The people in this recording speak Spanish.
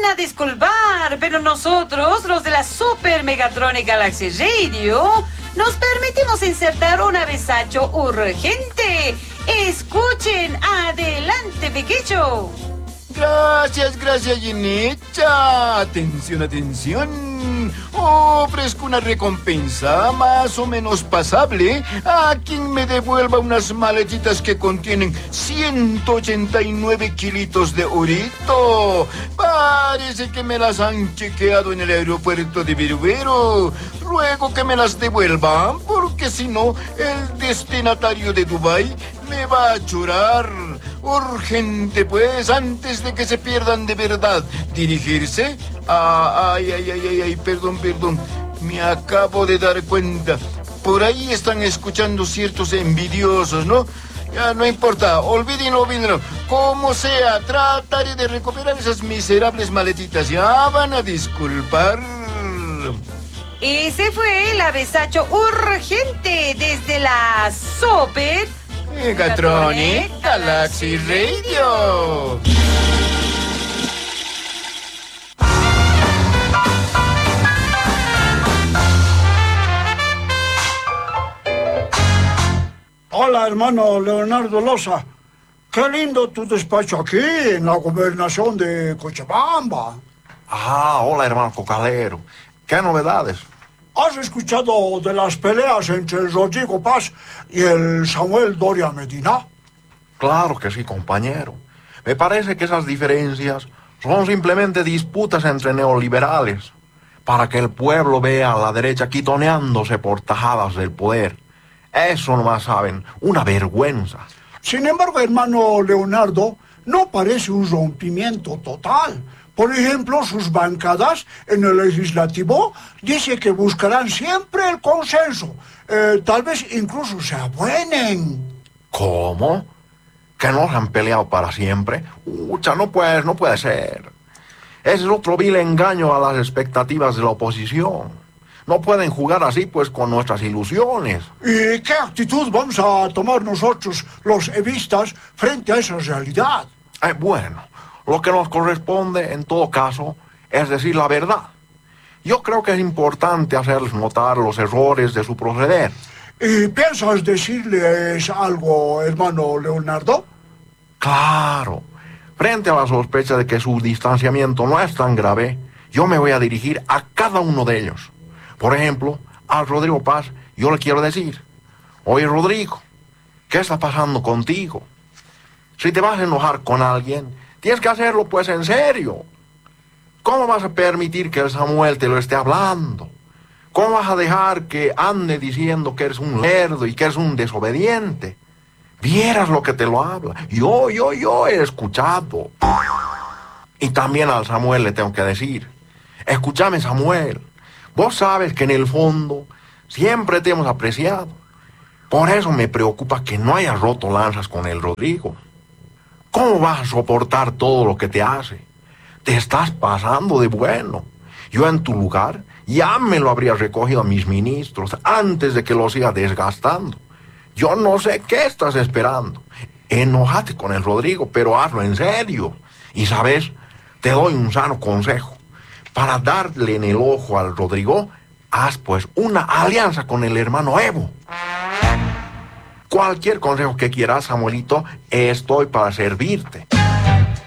a disculpar, pero nosotros, los de la Super Megatronic Galaxy Radio, nos permitimos insertar un avisacho urgente. Escuchen, adelante, pequeño. Gracias, Ginetta. Atención. Ofrezco una recompensa más o menos pasable a quien me devuelva unas maletitas que contienen 189 kilitos de orito. Parece que me las han chequeado en el aeropuerto de Viruero. Ruego que me las devuelvan, porque si no, el destinatario de Dubái me va a chorar. Urgente, pues, antes de que se pierdan de verdad. Dirigirse a... Perdón. Me acabo de dar cuenta. Por ahí están escuchando ciertos envidiosos, ¿no? Ya no importa, olvídenlo. Como sea, trataré de recuperar esas miserables maletitas. Ya van a disculpar. Ese fue el avisacho urgente desde la Super Megatronic Galaxy Radio. Hola, hermano Leonardo Loza. Qué lindo tu despacho aquí, en la gobernación de Cochabamba. Hola, hermano Cocalero. ¿Qué novedades? ¿Has escuchado de las peleas entre el Rodrigo Paz y el Samuel Doria Medina? Claro que sí, compañero. Me parece que esas diferencias son simplemente disputas entre neoliberales, para que el pueblo vea a la derecha quitoneándose por tajadas del poder. Eso nomás saben, una vergüenza. Sin embargo, hermano Leonardo, no parece un rompimiento total. Por ejemplo, sus bancadas en el legislativo dice que buscarán siempre el consenso. Tal vez incluso se abuenen. ¿Cómo? ¿Que no se han peleado para siempre? No puede ser. Ese es otro vil engaño a las expectativas de la oposición. No pueden jugar así, pues, con nuestras ilusiones. ¿Y qué actitud vamos a tomar nosotros, los evistas, frente a esa realidad? Bueno, lo que nos corresponde, en todo caso, es decir la verdad. Yo creo que es importante hacerles notar los errores de su proceder. ¿Y piensas decirles algo, hermano Leonardo? Claro. Frente a la sospecha de que su distanciamiento no es tan grave, yo me voy a dirigir a cada uno de ellos. Por ejemplo, al Rodrigo Paz, yo le quiero decir: oye, Rodrigo, ¿qué está pasando contigo? Si te vas a enojar con alguien, tienes que hacerlo pues en serio. ¿Cómo vas a permitir que el Samuel te lo esté hablando? ¿Cómo vas a dejar que ande diciendo que eres un lerdo y que eres un desobediente? Vieras lo que te lo habla. Yo he escuchado. Y también al Samuel le tengo que decir: escúchame, Samuel, vos sabes que en el fondo siempre te hemos apreciado. Por eso me preocupa que no hayas roto lanzas con el Rodrigo. ¿Cómo vas a soportar todo lo que te hace? Te estás pasando de bueno. Yo en tu lugar ya me lo habría recogido a mis ministros antes de que lo siga desgastando. Yo no sé qué estás esperando. Enójate con el Rodrigo, pero hazlo en serio. Y sabes, te doy un sano consejo. Para darle en el ojo al Rodrigo, haz pues una alianza con el hermano Evo. Cualquier consejo que quieras, Samuelito, estoy para servirte.